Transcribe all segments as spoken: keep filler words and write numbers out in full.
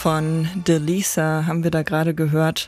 von Delisa haben wir da gerade gehört.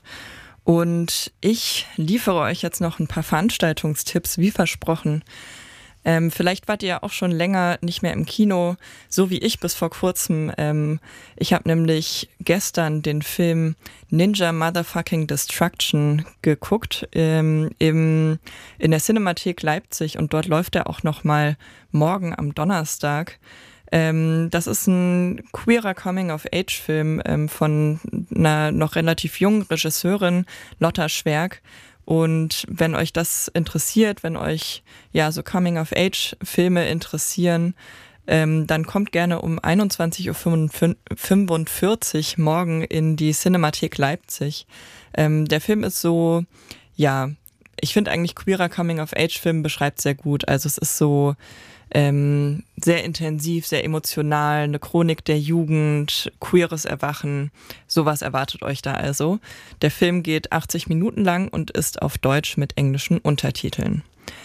Und ich liefere euch jetzt noch ein paar Veranstaltungstipps, wie versprochen. Ähm, vielleicht wart ihr ja auch schon länger nicht mehr im Kino, so wie ich bis vor kurzem. Ähm, ich habe nämlich gestern den Film Ninja Motherfucking Destruction geguckt ähm, im, in der Cinemathek Leipzig und dort läuft er auch noch mal morgen am Donnerstag. Ähm, das ist ein queerer Coming-of-Age-Film ähm, von einer noch relativ jungen Regisseurin, Lotta Schwerk. Und wenn euch das interessiert, wenn euch ja so Coming-of-Age-Filme interessieren, ähm, dann kommt gerne um einundzwanzig Uhr fünfundvierzig morgen in die Cinemathek Leipzig. Ähm, der Film ist so, ja, ich finde eigentlich queerer Coming-of-Age-Film beschreibt sehr gut. Also es ist so ähm, sehr intensiv, sehr emotional, eine Chronik der Jugend, queeres Erwachen, sowas erwartet euch da also. Der Film geht achtzig Minuten lang und ist auf Deutsch mit englischen Untertiteln.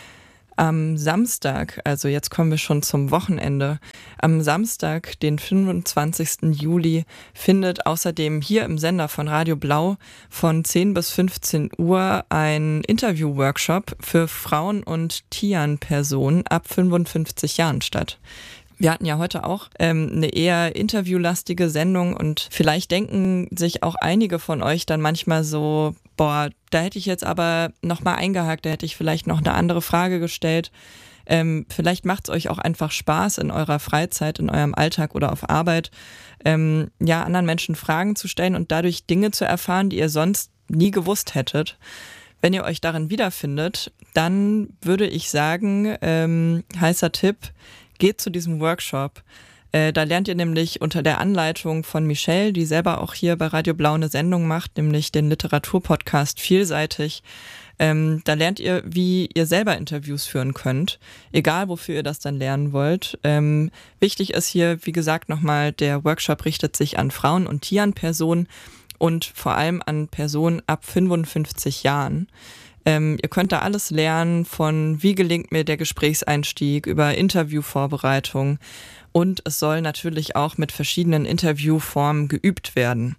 Am Samstag, also jetzt kommen wir schon zum Wochenende, am Samstag, den fünfundzwanzigsten Juli, findet außerdem hier im Sender von Radio Blau von zehn bis fünfzehn Uhr ein Interview-Workshop für Frauen und Tian-Personen ab fünfundfünfzig Jahren statt. Wir hatten ja heute auch ähm, eine eher interviewlastige Sendung und vielleicht denken sich auch einige von euch dann manchmal so, boah, da hätte ich jetzt aber nochmal eingehakt, da hätte ich vielleicht noch eine andere Frage gestellt. Ähm, vielleicht macht es euch auch einfach Spaß in eurer Freizeit, in eurem Alltag oder auf Arbeit, ähm, ja, anderen Menschen Fragen zu stellen und dadurch Dinge zu erfahren, die ihr sonst nie gewusst hättet. Wenn ihr euch darin wiederfindet, dann würde ich sagen, ähm, heißer Tipp, geht zu diesem Workshop. Äh, da lernt ihr nämlich unter der Anleitung von Michelle, die selber auch hier bei Radio Blau eine Sendung macht, nämlich den Literaturpodcast Vielseitig. Ähm, da lernt ihr, wie ihr selber Interviews führen könnt, egal wofür ihr das dann lernen wollt. Ähm, wichtig ist hier, wie gesagt, nochmal, der Workshop richtet sich an Frauen und Tian-Personen und vor allem an Personen ab fünfundfünfzig Jahren. Ähm, ihr könnt da alles lernen, von wie gelingt mir der Gesprächseinstieg, über Interviewvorbereitung und es soll natürlich auch mit verschiedenen Interviewformen geübt werden.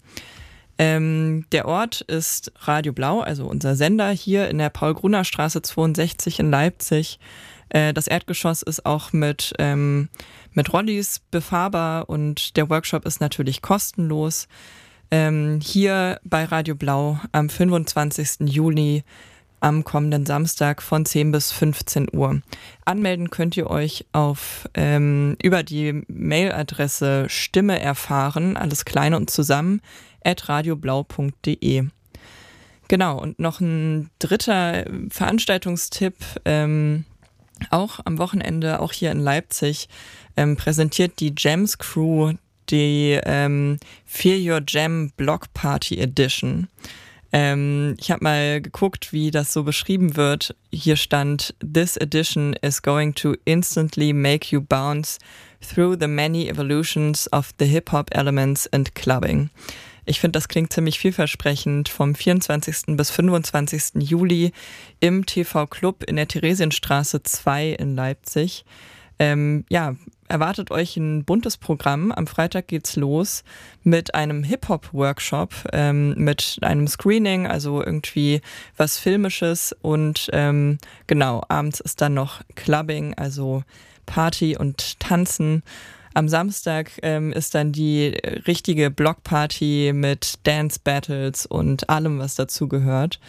Ähm, der Ort ist Radio Blau, also unser Sender hier in der Paul-Gruner-Straße zweiundsechzig in Leipzig. Äh, das Erdgeschoss ist auch mit, ähm, mit Rollis befahrbar und der Workshop ist natürlich kostenlos. Ähm, hier bei Radio Blau am fünfundzwanzigsten Juli am kommenden Samstag von zehn bis fünfzehn Uhr. Anmelden könnt ihr euch auf ähm, über die Mailadresse Stimme erfahren, alles klein und zusammen, at radioblau punkt de. Genau, und noch ein dritter Veranstaltungstipp, ähm, auch am Wochenende, auch hier in Leipzig, ähm, präsentiert die Jams Crew die ähm, Feel Your Jam Block Party Edition. Ähm, ich habe mal geguckt, wie das so beschrieben wird. Hier stand, "This edition is going to instantly make you bounce through the many evolutions of the hip-hop elements and clubbing." Ich finde, das klingt ziemlich vielversprechend. Vom vierundzwanzigsten bis fünfundzwanzigsten Juli im T V Club in der Theresienstraße zwei in Leipzig. Ähm, ja, erwartet euch ein buntes Programm. Am Freitag geht's los mit einem Hip-Hop-Workshop, ähm, mit einem Screening, also irgendwie was Filmisches und ähm, genau, abends ist dann noch Clubbing, also Party und Tanzen. Am Samstag ähm, ist dann die richtige Blockparty mit Dance-Battles und allem, was dazu gehört.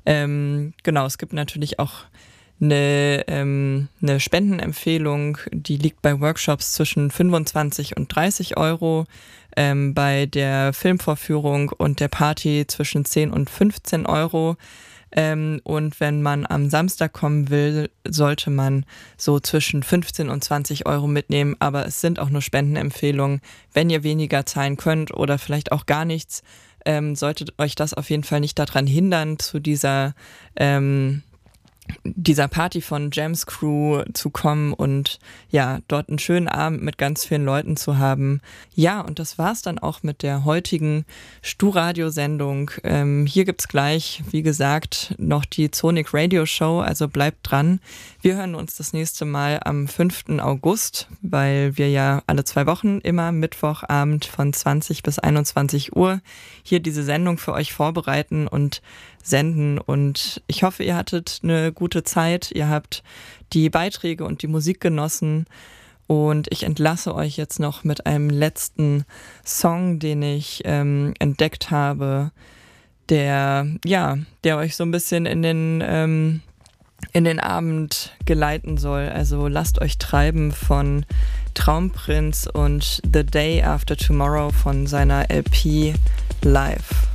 Ähm, genau, es gibt natürlich auch Eine, ähm, eine Spendenempfehlung, die liegt bei Workshops zwischen fünfundzwanzig und dreißig Euro, ähm, bei der Filmvorführung und der Party zwischen zehn und fünfzehn Euro. Ähm, und wenn man am Samstag kommen will, sollte man so zwischen fünfzehn und zwanzig Euro mitnehmen. Aber es sind auch nur Spendenempfehlungen. Wenn ihr weniger zahlen könnt oder vielleicht auch gar nichts, ähm, solltet euch das auf jeden Fall nicht daran hindern, zu dieser ähm, dieser Party von Jams Crew zu kommen und ja, dort einen schönen Abend mit ganz vielen Leuten zu haben. Ja, und das war's dann auch mit der heutigen Stu-Radio-Sendung. Ähm, hier gibt's gleich, wie gesagt, noch die Sonic Radio Show, also bleibt dran. Wir hören uns das nächste Mal am fünften August, weil wir ja alle zwei Wochen immer Mittwochabend von zwanzig bis einundzwanzig Uhr hier diese Sendung für euch vorbereiten und senden, und ich hoffe, ihr hattet eine gute Zeit, ihr habt die Beiträge und die Musik genossen, und ich entlasse euch jetzt noch mit einem letzten Song, den ich ähm, entdeckt habe, der, ja, der euch so ein bisschen in den, ähm, in den Abend geleiten soll. Also lasst euch treiben von Traumprinz und The Day After Tomorrow von seiner L P Live.